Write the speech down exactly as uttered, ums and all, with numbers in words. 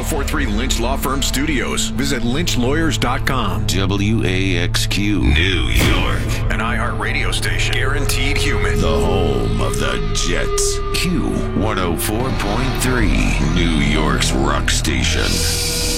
four three Lynch Law Firm Studios. Visit lynch lawyers dot com. W A X Q, New York. An iHeartRadio station. Guaranteed human. The home of the Jets. Q one oh four point three, New York's rock station.